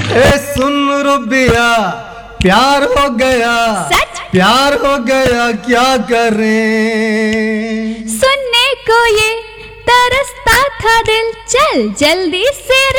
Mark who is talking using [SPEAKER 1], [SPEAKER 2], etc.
[SPEAKER 1] ए सुन रुबिया, प्यार हो गया,
[SPEAKER 2] सच?
[SPEAKER 1] प्यार हो गया, क्या करें?
[SPEAKER 2] सुनने को ये तरसता था दिल, चल जल्दी से